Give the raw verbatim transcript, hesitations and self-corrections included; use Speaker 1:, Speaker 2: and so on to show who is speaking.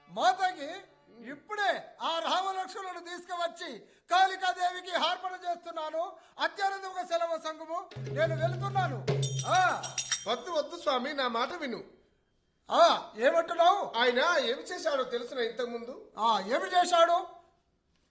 Speaker 1: మాతకి ఇప్పుడే ఆ రామలక్ష్మణులను తీసుకువచ్చి కాళికాదేవికి హార్పణ చేస్తున్నాను. అత్యానందంగా సెలవు సంఘము, నేను వెళుతున్నాను. ఆ
Speaker 2: వద్దు వద్దు స్వామి, నా మాట విను.
Speaker 1: ఆ ఏమంటున్నావు?
Speaker 2: ఆయన ఏమి చేశాడో తెలుసునా ఇంతకు ముందు?
Speaker 1: ఆ ఏమి చేశాడు?